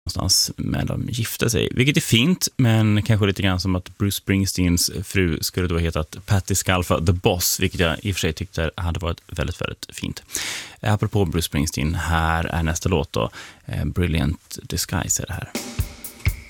någonstans med de gifte sig, vilket är fint, men kanske lite grann som att Bruce Springsteens fru skulle då hetat Patti Scialfa The Boss, vilket jag i och för sig tyckte hade varit väldigt, väldigt fint. Apropå Bruce Springsteen, här är nästa låt då, Brilliant Disguise är det här.